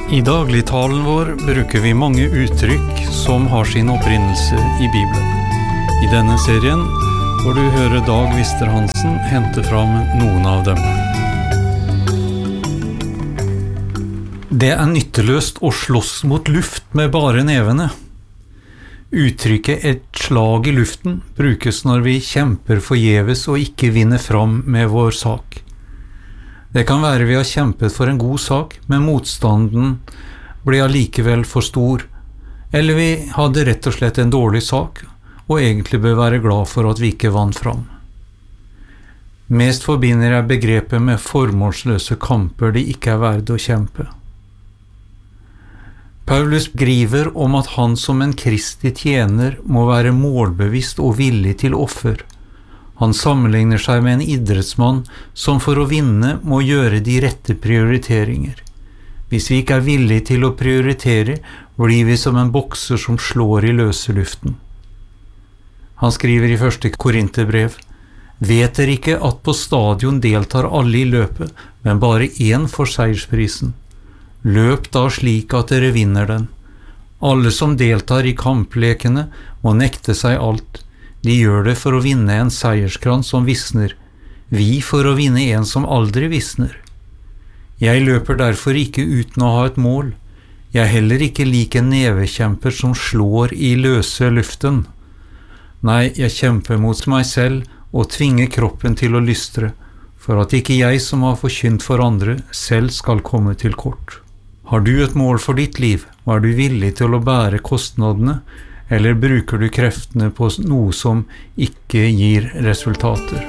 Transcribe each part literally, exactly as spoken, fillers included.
I dagligtalen vår bruker vi mange uttrykk som har sin opprinnelse i Bibelen. I denne serien får du høre Dag Wister-Hansen hente fram noen av dem. Det er nytteløst å slåss mot luft med bare nevene. Uttrykket «et slag i luften» brukes når vi kjemper forgjeves og ikke vinner fram med vår sak. Det kan være vi har kjempet for en god sak, men motstanden ble allikevel for stor, eller vi hadde rett og slett en dårlig sak, og egentlig bør være glad for at vi ikke vant fram. Mest forbinder jeg begrepet med formålsløse kamper de ikke er verd å kjempe. Paulus skriver om at han som en Kristi tjener må være målbevisst og villig til offer. Han sammenligner seg med en idrettsmann som for å vinne må gjøre de rette prioriteringer. Hvis vi ikke er villige til å prioritere, blir vi som en bokser som slår i løse luften. Han skriver i første Korinterbrev: «Vet dere ikke at på stadion deltar alle i løpet, men bare én får seiersprisen? Løp da slik at dere vinner den. Alle som deltar i kamplekene må nekte seg alt. De gjør det for å vinne en seierskrans som visner, vi for å vinne en som aldri visner. Jeg løper derfor ikke uten å ha et mål. Jeg er heller ikke lik en nevekjemper som slår i løse luften. Nei, jeg kjemper mot meg selv og tvinger kroppen til å lystre, for at ikke jeg som har forkynt for andre, selv skal komme til kort. Har du et mål for ditt liv, og er du villig til å bære kostnadene, eller bruker du kreftene på noe som ikke gir resultater?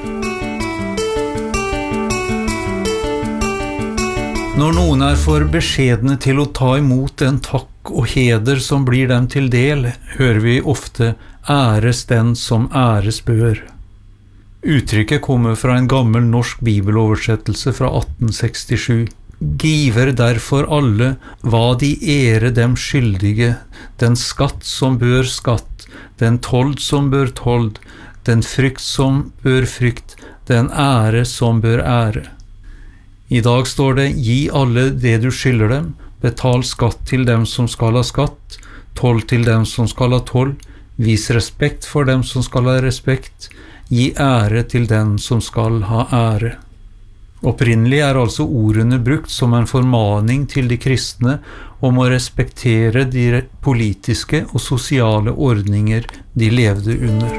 Når noen er for beskjedne til å ta imot en takk og heder som blir dem til del, hører vi ofte «æres den som æres bør». Uttrykket kommer fra en gammel norsk bibeloversettelse fra atten sekstisju. «Giver derfor alle hva de ære dem skyldige, den skatt som bør skatt, den told som bør told, den frykt som bør frykt, den ære som bør ære». I dag står det: «Gi alle det du skylder dem, betal skatt til dem som skal ha skatt, told til dem som skal ha told, vis respekt for dem som skal ha respekt, gi ære til den som skal ha ære». Opprinnelig er altså ordene brukt som en formaning til de kristne om å respektere de politiske og sosiale ordninger de levde under.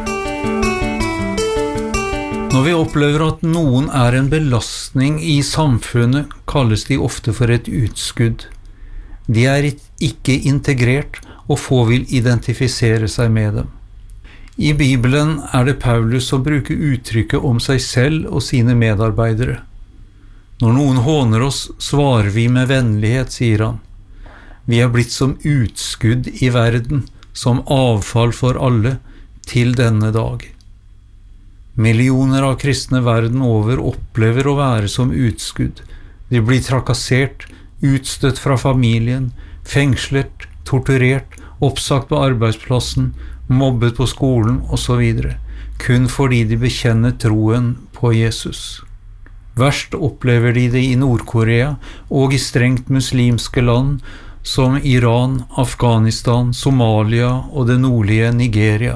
Når vi opplever at noen er en belastning i samfunnet, kalles de ofte for et utskudd. De er ikke integrert, og få vil identifisere seg med dem. I Bibelen er det Paulus som bruker uttrykket om seg selv og sine medarbeidere. Når noen håner oss, svarer vi med vennlighet, sier han. Vi er blitt som utskudd i verden, som avfall for alle, til denne dag. Millioner av kristne verden over opplever å være som utskudd. De blir trakassert, utstøtt fra familien, fengslet, torturert, oppsagt på arbeidsplassen, mobbet på skolen og så videre, kun fordi de bekjenner troen på Jesus. Verst opplever de det i Nord-Korea og i strengt muslimske land som Iran, Afghanistan, Somalia og det nordlige Nigeria.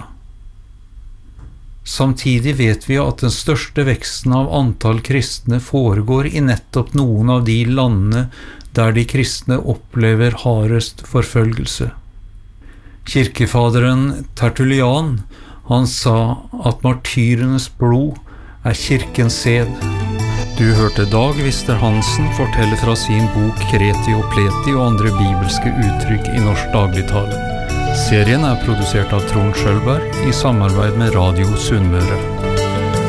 Samtidig vet vi at den største veksten av antall kristne foregår i nettopp noen av de landene der de kristne opplever hardest forfølgelse. Kirkefaderen Tertullian, han sa at martyrenes blod er kirkens sed. Du hørte Dag Wister-Hansen fortelle fra sin bok Kreti og Pleti og andre bibelske uttrykk i norsk dagligtale. Serien er produsert av Trond Schølberg i samarbeid med Radio Sunnmøre.